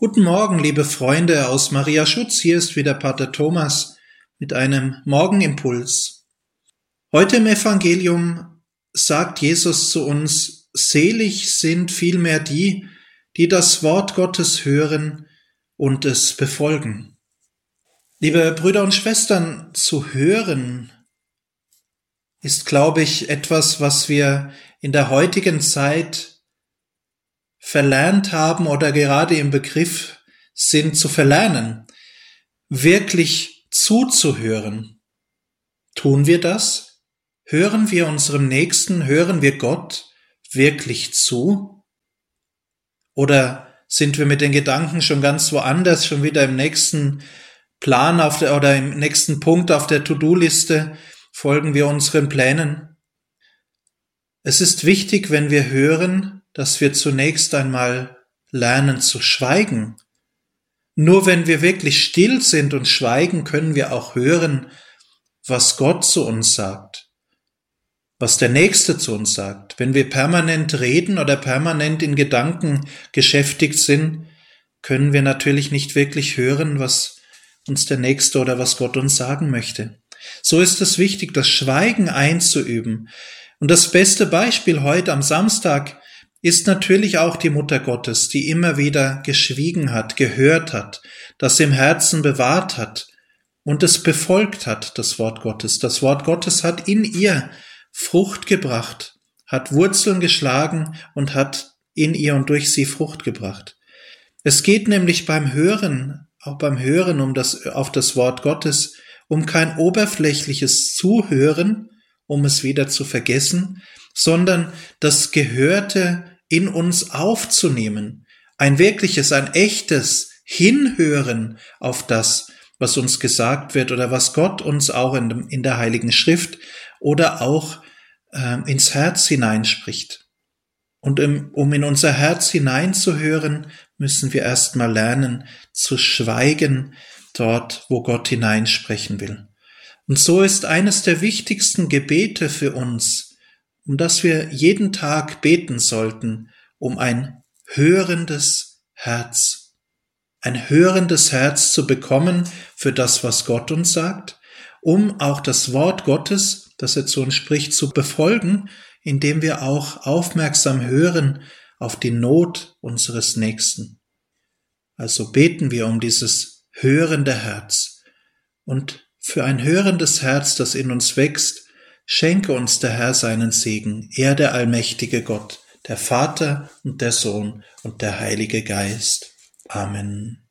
Guten Morgen, liebe Freunde aus Maria Schutz. Hier ist wieder Pater Thomas mit einem Morgenimpuls. Heute im Evangelium sagt Jesus zu uns: Selig sind vielmehr die, die das Wort Gottes hören und es befolgen. Liebe Brüder und Schwestern, zu hören ist, glaube ich, etwas, was wir in der heutigen Zeit verlernt haben oder gerade im Begriff sind zu verlernen, wirklich zuzuhören. Tun wir das? Hören wir unserem Nächsten, hören wir Gott wirklich zu? Oder sind wir mit den Gedanken schon ganz woanders, schon wieder im nächsten Plan oder im nächsten Punkt auf der To-Do-Liste, folgen wir unseren Plänen? Es ist wichtig, wenn wir hören, dass wir zunächst einmal lernen zu schweigen. Nur wenn wir wirklich still sind und schweigen, können wir auch hören, was Gott zu uns sagt, was der Nächste zu uns sagt. Wenn wir permanent reden oder permanent in Gedanken geschäftigt sind, können wir natürlich nicht wirklich hören, was uns der Nächste oder was Gott uns sagen möchte. So ist es wichtig, das Schweigen einzuüben. Und das beste Beispiel heute am Samstag ist natürlich auch die Mutter Gottes, die immer wieder geschwiegen hat, gehört hat, das im Herzen bewahrt hat und es befolgt hat, das Wort Gottes. Das Wort Gottes hat in ihr Frucht gebracht, hat Wurzeln geschlagen und hat in ihr und durch sie Frucht gebracht. Es geht nämlich beim Hören, auch beim Hören auf das Wort Gottes, um kein oberflächliches Zuhören, um es wieder zu vergessen, sondern das Gehörte in uns aufzunehmen. Ein wirkliches, ein echtes Hinhören auf das, was uns gesagt wird oder was Gott uns auch in der Heiligen Schrift oder auch ins Herz hineinspricht. Und um in unser Herz hineinzuhören, müssen wir erstmal lernen zu schweigen dort, wo Gott hineinsprechen will. Und so ist eines der wichtigsten Gebete für uns, um das wir jeden Tag beten sollten, um ein hörendes Herz. Ein hörendes Herz zu bekommen für das, was Gott uns sagt, um auch das Wort Gottes, das er zu uns spricht, zu befolgen, indem wir auch aufmerksam hören auf die Not unseres Nächsten. Also beten wir um dieses hörende Herz. Und für ein hörendes Herz, das in uns wächst, schenke uns der Herr seinen Segen, er der allmächtige Gott, der Vater und der Sohn und der Heilige Geist. Amen.